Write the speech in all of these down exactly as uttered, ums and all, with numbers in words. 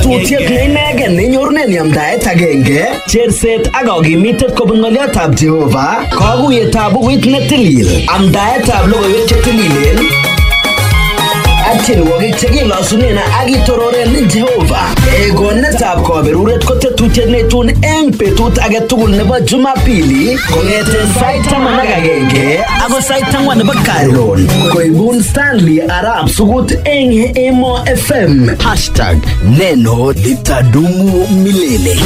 Tetutiet neingen nenyorunen yamdaet agenge, cherset ak kakimitet kobun ng'oliotab Jehova, kaguyetab bukuit netilil, amdaetab logoiwek chetililen, ak tienwogik chekilosunen ak kitororen Jehova. Egonetab kaberuret ko tetutiet netun eng betut age tugul nebo Jumapili kong'eten sait taman ak agenge ako sait ang'wan nebo karon. Koibun Stanley Arap Sugut eng Emo F M. Hashtag neno litadumu milele.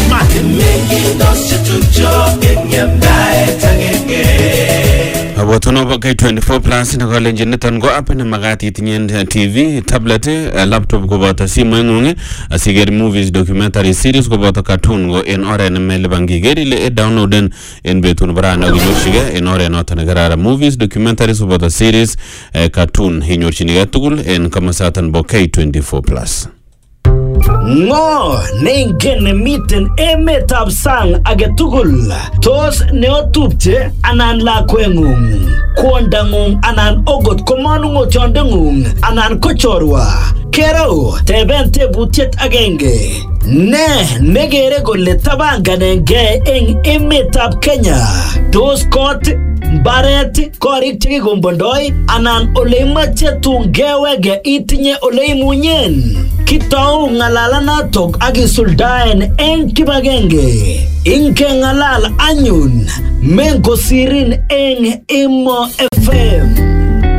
Abotono ba K twenty-four plus na college niton go up na magati itinye T V, tablet, laptop go bota simu ng'ung, asiger movies, documentary series go bota cartoon go en ore na mele bangigeri le downloaden en betun brana go yoshige en ore na tanagara movies, documentaries go bota series, cartoon hinyorchiniga tugul en kama satan bo K twenty-four plus. Ngo neingen miten emetab sang age tugul, tos neotupche anan lakweng'ung, kwondang'ung anan ogot komanung'otiondeng'ung anan ko chorwa. Kero teben tebutiet agenge. Ne negere kole tabanganenge eng emetab Kenya? Tos kot, mbaret, korik chekikombondoi anan ole imache tungewege itinye ole imunyen? Kitau ng'alalanatok ak isuldaen eng kibagenge. Inke ng'alal anyun mengosirin eng Emo F M.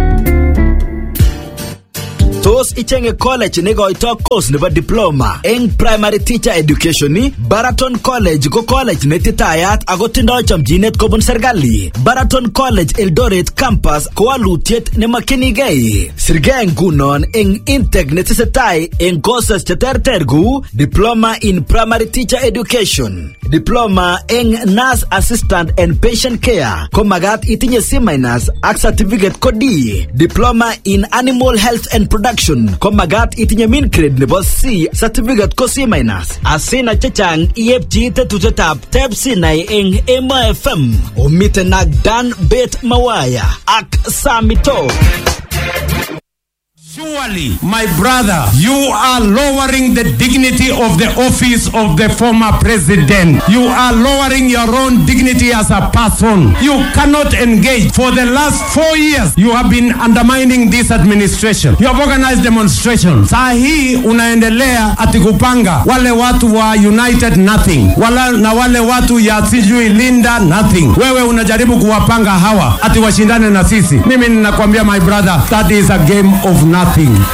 Tos ichenge college negoito course nebo diploma eng primary teacher education ni? Baraton College ko college netitayat ako tindoi chamchinet kobun serikali. Baraton College Eldoret campus ko walutiet nemakinigei. Sirgei ngunon eng intake netesetai eng courses cheterter ku diploma in primary teacher education, diploma eng nurse assistant and patient care ko magat itinye C minus ak certificate ko D, diploma in animal health and production ko magat itinye min grade nebo C, certificate ko C minus. Asina chechang iepchi tetutietab Teb Sinai eng Emo F M. Omiten ak Dan Bet Mawaya ak Samito. Surely, my brother, you are lowering the dignity of the office of the former president. You are lowering your own dignity as a person. You cannot engage. For the last four years, you have been undermining this administration. You have organized demonstrations. Saa hii unaendelea ati kupanga wale watu wa United nothing. Wala, na wale watu ya sijui Linda nothing. Wewe unajaribu kuwapanga hawa ati washindane na sisi. Mimi ninakwambia my brother, that is a game of nothing.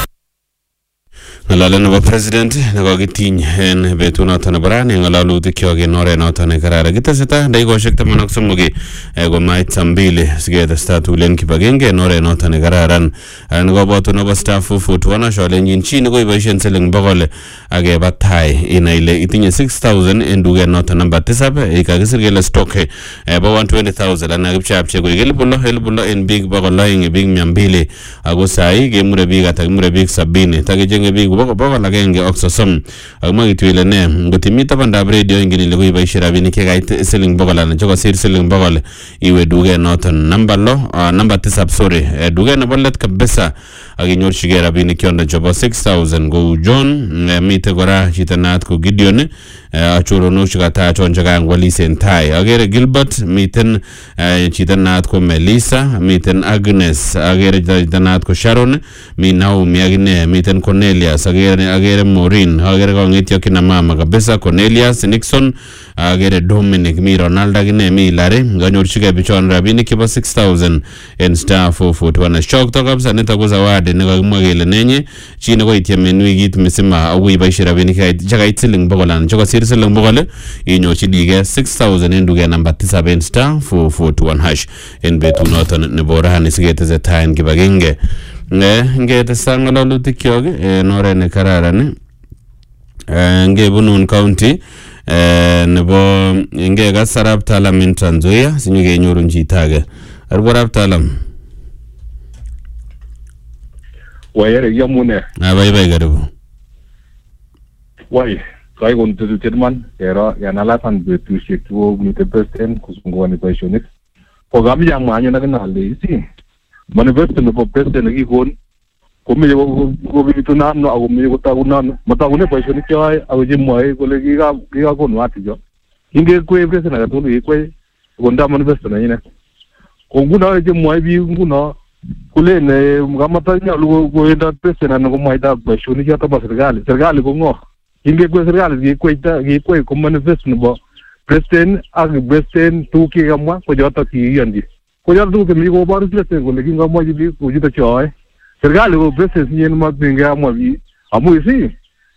Ngalalan nebo president nekokitiny en betut noton nebo rani ngalalutik kyok en oret noton nekararan. Kiteseta dakikoshek taman ak somok komait saa mbili siketestai tugul en kibagenge en oret noton nekararan. Nekoboto nebo star four forty-one asholenjin chi nekoiboisien siling bokol akeba tai inai ile itinye six thousand en duket noton namba tisab ikakisir kele stock bo one hundred twenty thousand anan kipchapche koik elipu lo elipu lo en biik bokol oeng biik mia mbili ako sai kemure biik ata kimure biik sabini takichenge biik bokol agenge ak sosom ak makitwi ile ne ngot imi tabandab radio ingen ile koiboisie rabinik chekait siling bokol anan chekosir siling bokol iwe duket noton namba lo namba tisab sorry duket nebo let kabisa ak inyorchigei rabinik yondo chebo six thousand kou John mite kora chito naat ko Gideon achoronok chekata chon chekangwalisen tai agere Gilbert miten chito naat ko Melissa miten Agnes agere chito naat ko Sharon mi Naomi agine miten Cornelius agere agere Maureen agere kong'etyo kina mama kabisa Cornelius Nixon agere Dominic mi Ronaldo agine mi Larry nganyorchigei bichon rabinik chebo six thousand en star four forty-one shock to kabisa nito ko zawadi nekakimwa kele nenye chi nekoityem en wikit misima ako iboisie rabinik chekait siling bokol anan chekosir siling bokol inyorchinigei six thousand en duket namba tisab en star four forty-one hash en betut noton nebo rani siketesetai en kibagenge. Ngetesa ng'alalutik kyok en oret nekararan ngebunun county nebo ngekas Arap Talam en Trans Nzoia sinyokenyorun chito age. Arap Talam. Wayere yamune. Abaibai karibu. Wai, kai kon tetutiet man kero yanalatan betusiek chu mite president kusungwani boisionik. Ko gamjang manyo na kanale isi. Manifesto nebo president nekikon komeche kobitunano ako meche kotagunano matagune boisionik cheyoe ako chemwoe kole kikakonu aticho kingekwei president age tugul kikwei konda manifesto nenyinet ko nguno chemwoe biik nguno kulen kamatanyolu kowendat president anan komwaita boisionik choto bo serikali serikali ko ng'o kingekwei serikali kikweita kikwei ko manifesto nebo president ak president tuguk chekamwa ko choto kikiyonji ko choto tuguk chemi koboru president kole kingamwachi biik kou chuto cheyoe serikali ko president nyen makingei amwa biik amu isi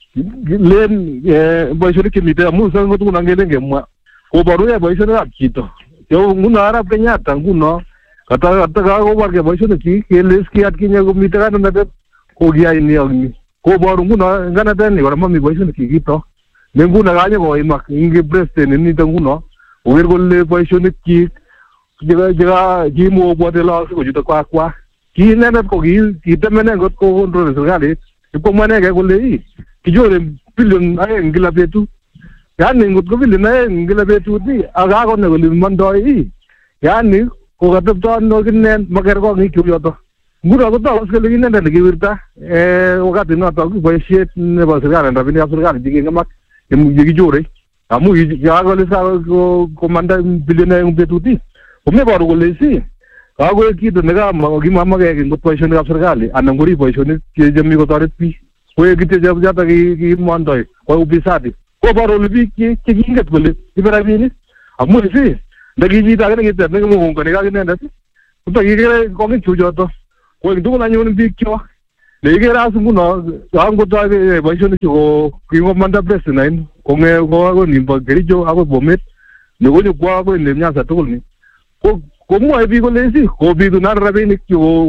len boisionik chemite amu sa ngot nguno ngele ngemwa koborugei boisionikab chito yo nguno Arap Kenyatta nguno kata kata kakobargei boisionik chik kele skiyat kinye komite kandoinatet ko kiyai ni ak ni koboru nguno nganatet ni kora mami boisionik chikito ne nguno kanye koimak inge president nito nguno oker kole boisionik chik jega jimo bote la ko juto kwa kwa ki inendet ko kitemene ngot ko kontrol serikalit ipomwanege kole i kijore bilion aeng kila betut yani ngot ko bilion aeng kila betut ni akakone kole mandoi i yani ko katepto no kinen makerko ngichu yoto nguno ko tos kole inendet nekiwirta eh wakati noto boisiet nebo serikali rabinikab serikali dikingemak yekijore amu yakole sa komanda bilion aeng betut i komebaru kole si kakoek kito nekimamake ngot boisionikab serikali anan korib boisionik chemi kotoret biik koek kityo choto kimondoi ko ubisadi koboru kole biik chekinget kole ibe rabinik amu isi ndakijito ake nekiteb nekimokongoni kak inendet kotakikere kongichu choto koek tugul anyun biik cho neikere as nguno angotoi boisionik chu kingomanda president konge ko nimbo Kericho akoi Bomet nekonyo kwa akoi Nyanza tugul ni ko komwoe biik kole isi kobitunan rabinik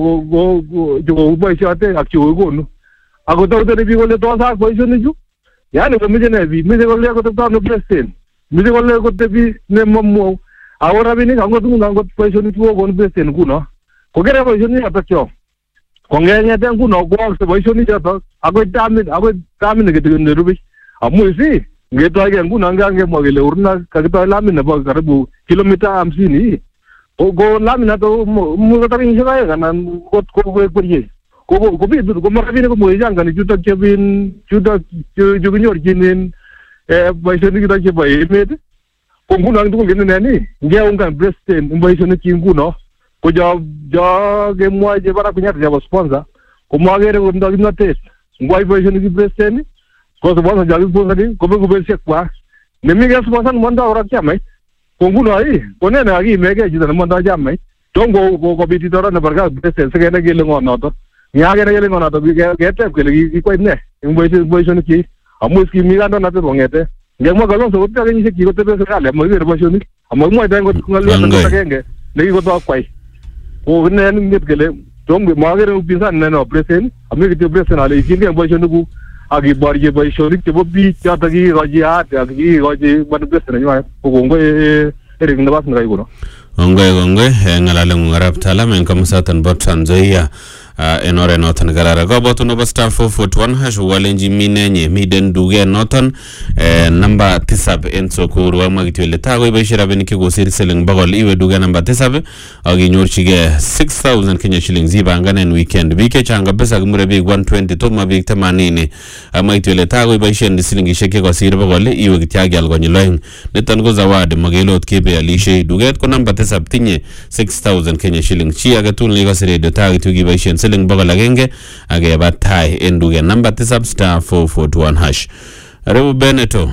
chu boisiote ak chu kokonu ako tautene biik kole tos ak boisionik chu yani komeche ne biik meche kole kotepto ano president meche kole kotebi nemamwou ako rabinik angot nguno angot boisionik chu kokonu president nguno kokere boisionik choto cho kongeng'ete nguno koyookse boisionik choto akoi tamit akoi tamit nerubi amu isi ngetoige nguno ngangemwa kele uruna kakitoi lamit nebo karibu kilomita hamsini ko lamit nato mukotabinishek aeng anan kot kokwerie kobitu komarabinik komoichangani chutok chebin chutok chukinyorchinen boisionik chutok chebo emet ko nguno ang tugul kineneni ngeungan president ing boisionik chi nguno ko jo jo kemwoe chebo Arap Kenyatta chebo sponsor komagere kotindo kimnotet ngwai boisionik ki president ko sponsor jakisponsoring kobeku betusiek kwak nemi kesponsor mondo kora chamait ko nguno i konene kakimeke chito nemondo chamait tom kobit itoro nebo president sikenai kele ng'o noto nyakenai kele ng'o noto keteb kele kikwai ne ing boisionik chi amu kimi kandoinatet kong'ete ngemwa Kalonzo kotindo kenyisiek chi kotebe serikali amakikere boisionik amakimwaita ngot ng'oliot agenge nekikotoi kwai ko kinen nget kele tom makere upinzani neno president amu kityo president ale ichilgei boisionikuk akiborye boisionik chebo biik choto kikikochi yaat ak kikikochi manifesto nenywanet ko kongoi Eric Nabas nekaikono kongoi kongoi ng'alaleng'ung Arap Talam eng komosaton bo Trans Nzoia en oret noton nekararan kobotun nebo star four forty-one hash walenji mi nenyi miden duket noton namba tisab en Sokuru amwa kityo ile takoiboisie rabinik chekosir siling bogol iwe duket namba tisab ak inyorchigei six thousand Kenya shillings ibanganen weekend biik chechang kabisa kimure biik one twenty toma biik themanini amwa kityo ile takoiboisien silingishek chekosir bogol iwe kityo akial konyil oeng niton ko zawadi makelot kebe alishe duket ko namba tisab tinye six thousand Kenya shillings chi age tugul nekose radio ta kityo kiboisien siling bogol agenge akeba tai en duket namba tisab star four forty-one hash. Rebu Beneto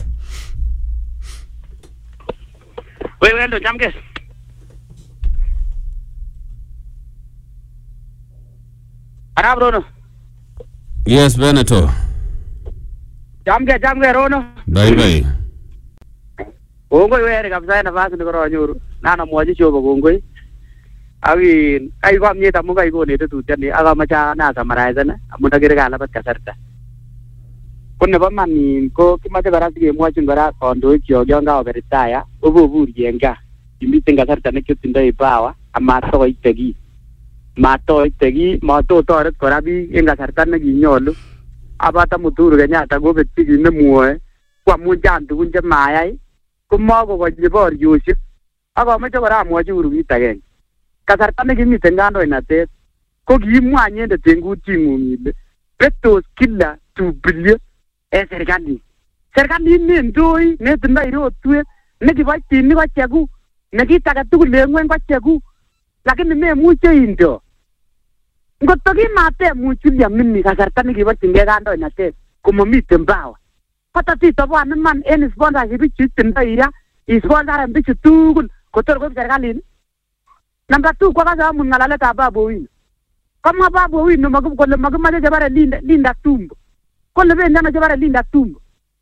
wewe ndo jamke Arab Rono. Yes Beneto Jamke jamke Rono. Bye bye. Kongoi wewe kabisa nafasi niko nyuru nana mwaji chobo kongoi awi kai kwa mnyeta munga iko ne tutya ni aga macha na summarize na amunda kire kala bat kasarta kunne ba mani ko kimate barasi ke mwachi ngara kondo ikyo gyanga oberitaya obobur yenga imite kasarta ne kyutindo ibawa amato itegi mato itegi mato toret korabi en kasarta ne kinyolu abata muturu Kenyatta go betigi ne muoe kwa munjan tugun je mayai komako ko jibor yuship aga macha kora mwachi urugit agenge kasarta ne kimiten kandoinatet ko kiimwa inyendet eng kuting'ung ile betos kila two billion en serikalit. Serikalit nendoi netindoi rotwet nekiboitinik ko chekuk, nekit age tugul en ng'weny ko chekuk, lakini memuche indo. Ngotko kimatemuch William Mini kasarta nekiborchingei kandoinatet komamiten power, kotatitobwan iman en sponsorship ichu tindoi ra isponsoren bichu tugul kotor koib serikalit. Number two, kwa kasa amut ng'alaletab Babu Owino. Kamwa Babu Owino kole makimache chebare Linda, Linda Tumbo. Kole bendi ano chebare Linda Tumbo.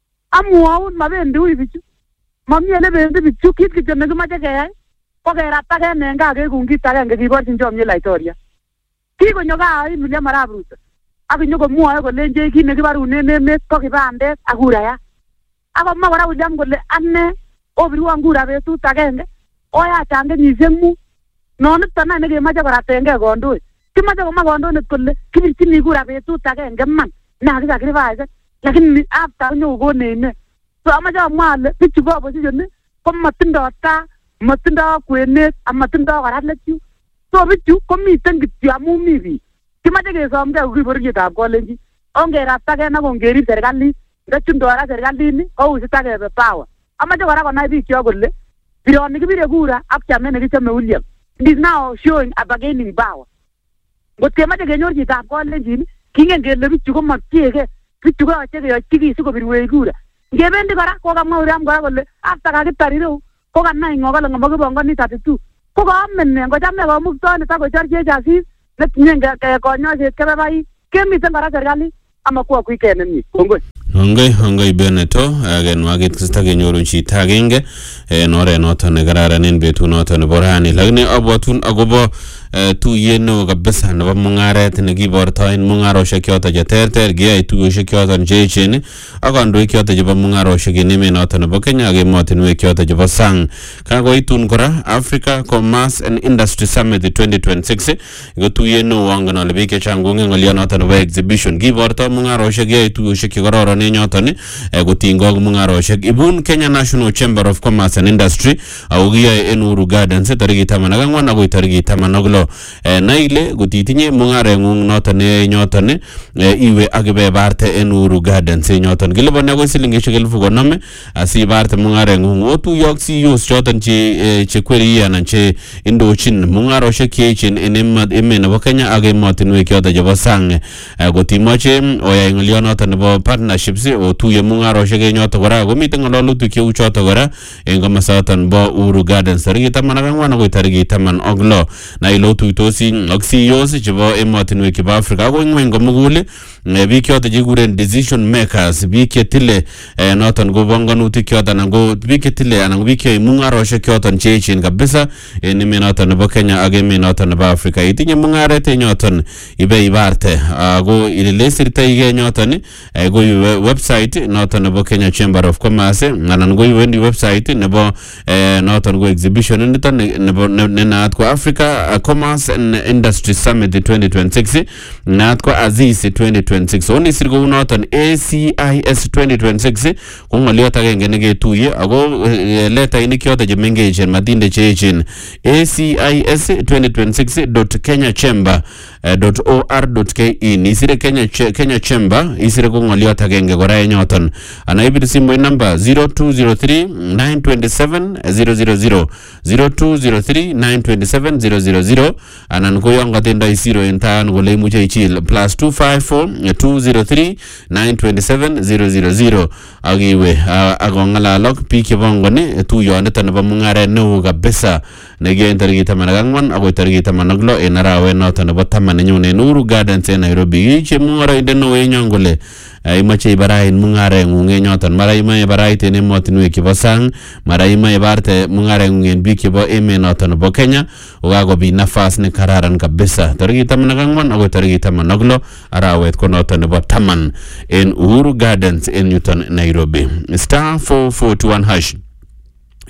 Amwaun mabendi ui bichu. Mamie nebendi bichu, kit kityo nekimache keyai ko keratake en gaa kekun kit agenge kiborchin chomyet laitoriat. Kikonyo gaa oin William Arap Ruto ak inyokomwoe kolenjech kit nekibarunen emet ko kibandet ak kurayat. Akomwa kora William kole ane obirwon kura betut agenge oyachan kenyisiek mut. Noniton any nekemache koratengei kandoik. Kimache komwa kandoindet kole kibirchini kura betut agenge man nekakisacrifice, lakini after konyokokonech ne. So amache amwa ale bichu bo opposition ko matindoi taa, matindoi kwenet, amatindoi kora let yu. So bichu komiten kityo amu mi biik. Kimache kesomgei kokib bororietab Kalenjin. Ongeratagei ak ongerib serikalit, ndachundoi kora serikalini kousit akebe power. Amache kora konai biik cho kole bironi kibire kura ak chamet nekichome William, it is now showing a bargaining power. Ngot kemache kenyor chitab Kalenjin, kingen kele bichu komatiegei, bichu koyoche keyochi kiy sikobirwech kura. Ngebendi kora kokamwa William kora kole after kakitar ireu kokanai ng'o kole ng'omakibongoni thirty-two. Ko kaamene ngochame kamuktoindet akochorchech asis netinye konyoiset kebebaik kemiten kora serikalit amakwo kwike nemie. Kongoi. Hongoi hongoi Beneto agen wagit kista kenyorun chito agenge en oret noton nekararan en betut noton nebo rani, lakini abwatun akobo tuyet neo kabisa nebo mung'aret nekibortoen mung'aroshek choton cheterter, kiyai tuyoshek choton cheechen ak kandoik choton chebo mung'aroshek en emet noton nebo Kenya ak emotinwek choton chebo sang. Kakoitun kora Africa Commerce and Industry Summit twenty twenty-six, ko tuyet neo angen ale biik chechang kongen ng'olio noton nebo exhibition. Kiborto mung'aroshek, kiyai tuyoshek chekororon en yoton kotinygei ak mung'aroshek. Ibun Kenya National Chamber of Commerce and Industry ako kiyoe en Uhuru Gardens tarikit taman ak ang'wan akoi tarikit taman ak lo. Nai ile kotitinye mung'areng'ung noton neyoe nyoton iwe ak ibebarte en Uhuru Gardens nyoton. Kiliponi akoi silingishek elfu konom asibarte mung'areng'ung. Otuiye ak C E Os choton che chekwerii anan che indochin mung'aroshek cheechen en emet nebo Kenya ak emotinwek choton chebo sang. Kotimache oyai ng'olio noton nebo partnerships otuiye mung'aroshek en yoton kora komiten ng'ololutik cheu choton kora en komosoton bo Uhuru Gardens tarikit taman ak ang'wan akoi tarikit taman ak lo. Nai ile otuitosi ak C E Os chebo emotinwek chebo Africa akoi ng'weny komugul, biik choton chekikuren decision makers, biik chetile noton ko bongonutik choton anan ko biik chetile anan ko biik cheyoe mung'aroshek choton cheechen kabisa en emet noton nebo Kenya ak emet noton nebo Africa. Itinye mung'aret en yoton ibe ibarte ako ile sirtoigei nyoton ko website noton nebo Kenya Chamber of Commerce anan ko iwendi website nebo noton ko exhibition niton nebo nenaat ko Africa Commerce and Industry Summit twenty twenty-six, naat ko Aziz twenty twenty-six. Oni sir kou noton A C I S twenty twenty-six ko ng'oliot agenge neketuiye ako letainik choton chemengechen matinde cheechen. A C I S twenty twenty-six dot kenya chamber dot or dot ke. Nisire Kenya Kenya Chamber isire ko ng'oliot agenge kora en yoton. Ana ibir simoit number zero two zero three nine two seven zero zero zero zero two zero three nine two seven zero zero zero anan ko yon katindoi zero en taan kole imuche ichil plus two five four two zero three nine two seven zero zero zero akiwe akong'alalok biik chebongoni tuyoniton nebo mung'aret neo kabisa nekiyoen tarikit taman ak ang'wan akoi tarikit taman ak lo en arawet noton nebo taman nenyone en Uhuru Gardens en Nairobi. Chemung'oroindet neo en yon kole imache ibarait mung'areng'ung en yoton, mara imache ibarait en emotinwek chebo sang, mara imache ibarte mung'areng'ung en biik chebo emet noton nebo Kenya, kokakobit nafas ne kararan kabisa tarikit taman ak ang'wan akoi tarikit taman ak lo arawet ko noton nebo taman en Uhuru Gardens en yuton Nairobi. Star four four two one hash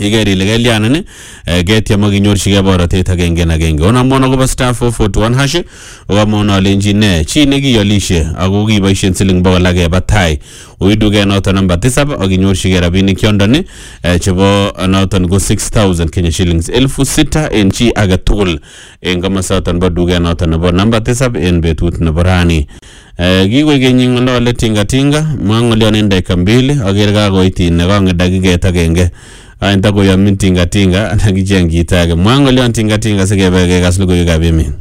igeri ile gelianen geti amaginyorchige borotet agenge na agenge onamona go star four four one hash ogamona lenji ne chi ne giyolishe ago giboisien siling bogol age batai uiduge noton namba tisab aginyorchige rabinik yondoni chebo noton go six thousand Kenya shillings elfu sita en chi age tugul en komasoton bo duge noton nebo namba tisab en betut nebo rani giwe genyi ngolole tinga tinga mangolion en dakika mbili agere kagoiti ne konge dakiket agenge anta ko yamin tinga tinga anakicheng kitage mwangolion tinga tinga sikebeke kaslugo yukabimin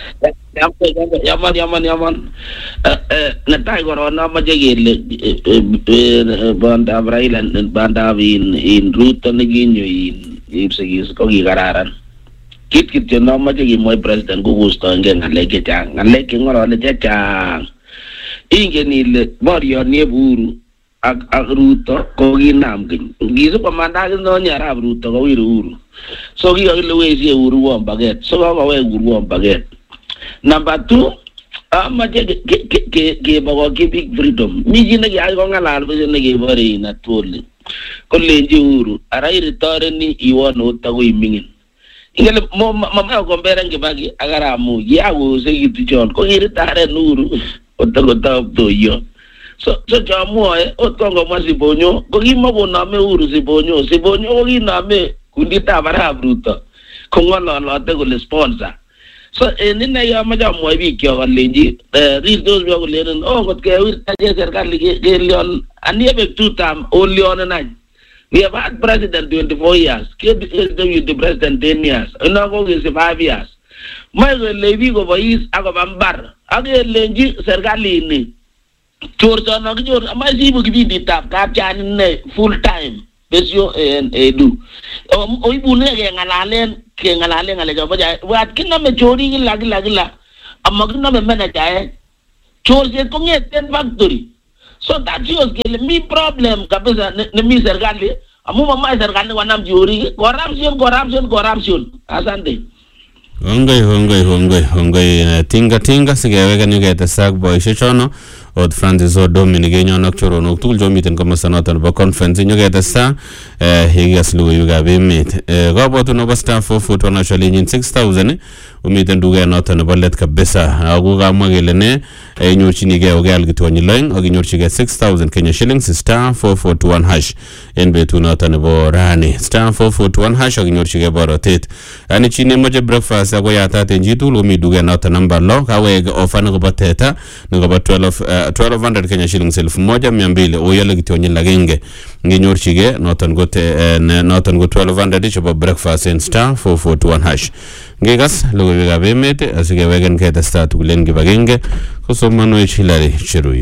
yaman yaman yaman netai korona mache kele bandab Raila bandab in in Ruto nekinyo in ipsigis ko kikararan kit kityo no mache kimoi president kukustoenge ngalek chechang ngalek chengorole chechang ingen ile borionie Uhuru ak ak Ruto ko kinam keny ngisu komanda no nyarab Ruto ko wir Uhuru so kikakile wesie Uhuru won baget so kakowe Uhuru won baget. Number two, amache ke ke ke bago ke big freedom mi jine ke ko ngalal be ne ke bari na tole ko lenji Uhuru ara iritore ni iwon ota ko imingin ingele mama ko mbere ngibagi agara mu ya go se gitichon ko iritare Uhuru ota ko tab to yo so so jamu e otongo masibonyo ko gimabo na me Uhuru sibonyo sibonyo ko giname kundita bara Ruto ko ngono lote ko sponsor so nina ya maja mo bi kyo galenji real those we go learn oh got ke wir ta je serikali ke leon anie be two term o leon na we have had president twenty-four years ke the president ten years no go is five years mai go levi go boys ago bambar age lenji serikali ni chorso no jor mai sibu gibi di tap kap chan ne full time besio en edu o ibune ke ngalalen ke ngalalen ngale ga baja wat kinna me chori gila gila gila amma kinna me manager chorse ko ngeten factory so that was ke mi problem kabisa ne mi serikali amu mama serikali wanam jori corruption corruption corruption asante Hongai hongai hongai hongai tinga tinga sigeweka nyugete sak boy shono od Francis o Dominic nyono choro no tul jo miten kama sanata ba conference nyugete sa eh higas lu yuga be mit eh gobotu no basta four four one shali six thousand umiten duga nota no ballet kabisa aguga magele ne e nyochini ge ogal gitoni line ogi nyochige six thousand Kenya shillings star four four one hash en betu nota no borani star four four one hash ogi nyochige borotet ani chine moje breakfast ago yata tenjitu lo mi duga nota number lo kawe ofana go bateta ngo ba twelve hundred Kenya shillings elfu moja mia mbili oyele gitoni lagenge nginyorchige noton gote noton go twelve hundred choba breakfast en star four four one hash ngegas logo biga bemete asige wegen keta statu kulen gibagenge kusomano ichilari chiruyo.